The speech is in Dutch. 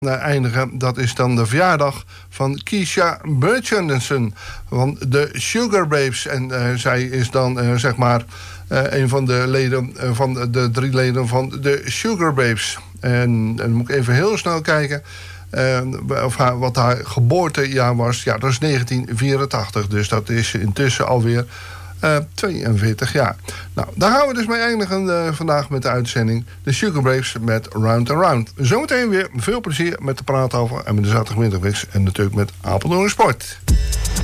eindigen. Dat is dan de verjaardag van Keisha Burchenson van de Sugar Babes. En zij is dan zeg maar een van de leden van de 3 leden van de Sugar Babes. En dan moet ik even heel snel kijken wat haar geboortejaar was. Ja, dat is 1984. Dus dat is intussen alweer 42 jaar. Nou, daar gaan we dus mee eindigen vandaag met de uitzending. De Sugar Babes met Round and Round. Zometeen weer veel plezier met de praat over en met de zaterdagmiddagmix en natuurlijk met Apeldoorn Sport.